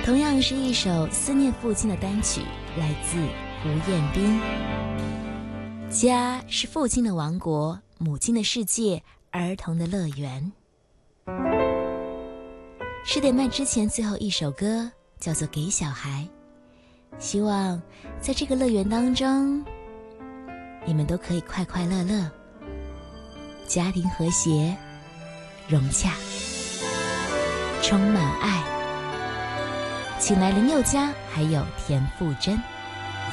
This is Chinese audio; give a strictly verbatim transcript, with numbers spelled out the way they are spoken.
同样是一首思念父亲的单曲，来自胡彦斌。家是父亲的王国，母亲的世界，儿童的乐园。十点半之前最后一首歌叫做《给小孩》，希望在这个乐园当中，你们都可以快快乐乐，家庭和谐融洽，充满爱。请来林宥嘉还有田馥甄。